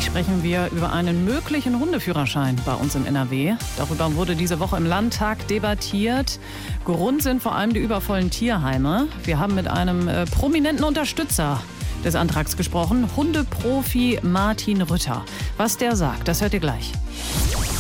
sprechen wir über einen möglichen Hundeführerschein bei uns in NRW. Darüber wurde diese Woche im Landtag debattiert. Grund sind vor allem die übervollen Tierheime. Wir haben mit einem prominenten Unterstützer des Antrags gesprochen, Hundeprofi Martin Rütter. Was der sagt, das hört ihr gleich.